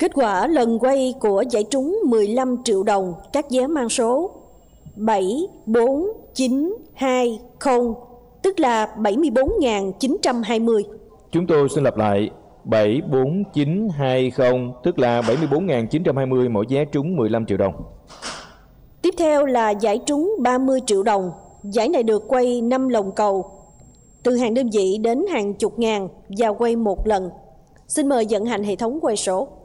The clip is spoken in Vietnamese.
Kết quả lần quay của giải trúng 15 triệu đồng các vé mang số 74920, tức là 74.920. Chúng tôi xin lặp lại, 74920, tức là 74.920, mỗi vé trúng 15 triệu đồng. Tiếp theo là giải trúng 30 triệu đồng. Giải này được quay 5 lồng cầu, từ hàng đơn vị đến hàng chục ngàn và quay một lần. Xin mời vận hành hệ thống quay số.